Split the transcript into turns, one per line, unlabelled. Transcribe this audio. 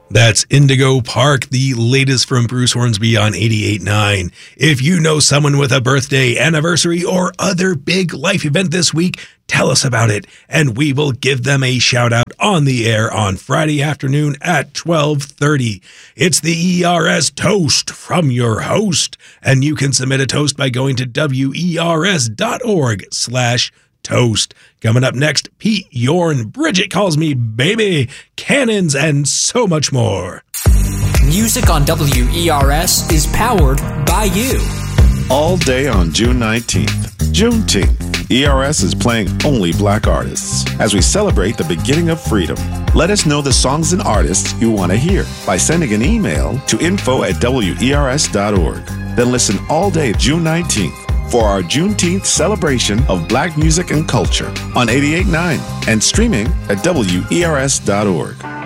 That's Indigo Park, the latest from Bruce Hornsby on 88.9. If you know someone with a birthday, anniversary, or other big life event this week, tell us about it, and we will give them a shout out on the air on Friday afternoon at 12:30. It's the ERS Toast from your host, and you can submit a toast by going to wers.org/toast. Coming up next, Pete Yorn, Bridget Calls Me Baby, Cannons, and so much more.
Music on WERS is powered by you.
All day on June 19th, Juneteenth, ERS is playing only Black artists as we celebrate the beginning of freedom. Let us know the songs and artists you want to hear by sending an email to info@wers.org. Then listen all day June 19th for our Juneteenth celebration of Black music and culture on 88.9 and streaming at wers.org.